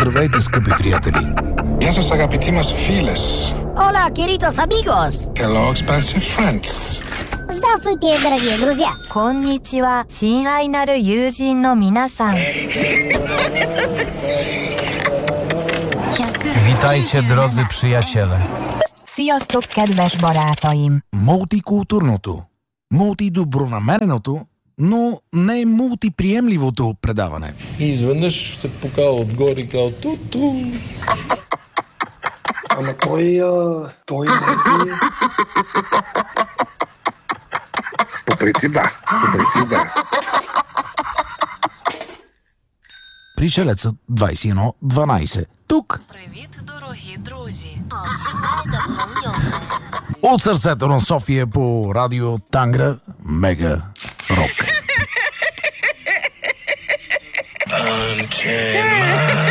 Здравейте, скъпи приятели! Γεια σας αγαπητοί μας φίλες. Hola, queridos amigos. Hello, expensive friends. Здравствуйте, дорогие друзья. こんにちは、親愛なる友人の皆さん。 Witajcie, drodzy przyjaciele. Sziasztok, kedves barátaim! Мултикултурното, мултидобронамереното, но не мултиприемливото предаване. И изведнъж се покава отгоре и казва ту-ту. Ама той не е... По принцип да. Пришелецът 2112. Тук. Привіт, дорогі друзі. От сърцето на София по радио Тангра Мега Рок. Unchain my